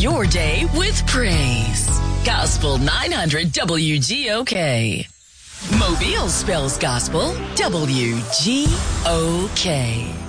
your day with praise. Gospel 900 WGOK. Mobile spells gospel WGOK.